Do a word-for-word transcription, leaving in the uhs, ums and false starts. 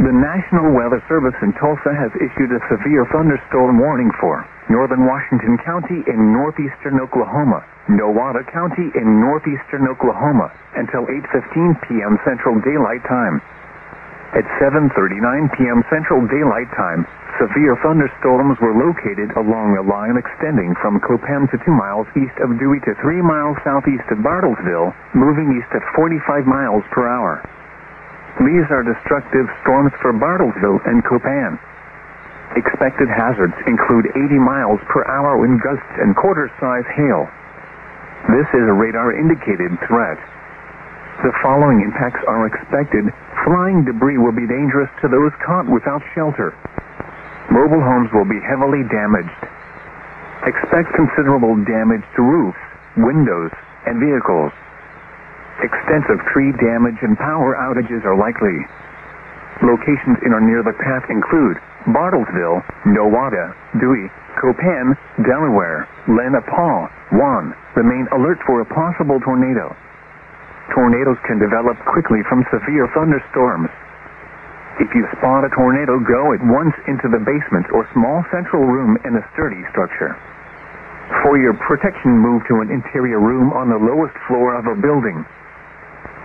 The National Weather Service in Tulsa has issued a severe thunderstorm warning for northern Washington County and northeastern Oklahoma, Nowata County and northeastern Oklahoma until eight fifteen p.m. Central Daylight Time. At seven thirty-nine p.m. Central Daylight Time, severe thunderstorms were located along a line extending from Copan to two miles east of Dewey to three miles southeast of Bartlesville, moving east at forty-five miles per hour. These are destructive storms for Bartlesville and Copan. Expected hazards include eighty miles per hour wind gusts and quarter-size hail. This is a radar-indicated threat. The following impacts are expected. Flying debris will be dangerous to those caught without shelter. Mobile homes will be heavily damaged. Expect considerable damage to roofs, windows, and vehicles. Extensive tree damage and power outages are likely. Locations in or near the path include Bartlesville, Nowata, Dewey, Copan, Delaware, Lenapaw, Juan. Remain alert for a possible tornado. Tornadoes can develop quickly from severe thunderstorms. If you spot a tornado, go at once into the basement or small central room in a sturdy structure. For your protection, move to an interior room on the lowest floor of a building.